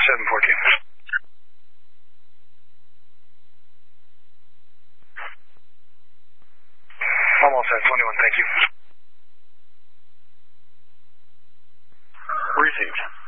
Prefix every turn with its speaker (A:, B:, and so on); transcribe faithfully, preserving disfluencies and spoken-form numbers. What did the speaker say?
A: seven fourteen. Almost at twenty-one, thank you.
B: Received.